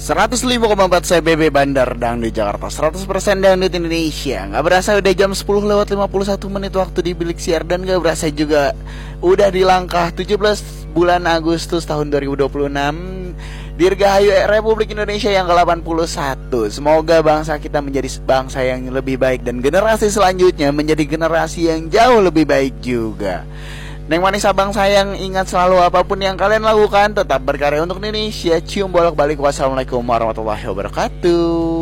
105,4 CBB Bandar Dang di Jakarta, 100% dangdut Indonesia. Gak berasa udah jam 10 lewat 51 menit waktu di bilik siar. Dan gak berasa juga udah di langkah 17 bulan Agustus tahun 2026, Dirgahayu Republik Indonesia yang ke-81. Semoga bangsa kita menjadi bangsa yang lebih baik, dan generasi selanjutnya menjadi generasi yang jauh lebih baik juga. Neng manis abang sayang, ingat selalu apapun yang kalian lakukan tetap berkarya untuk Indonesia. Cium bolak balik. Wassalamualaikum warahmatullahi wabarakatuh.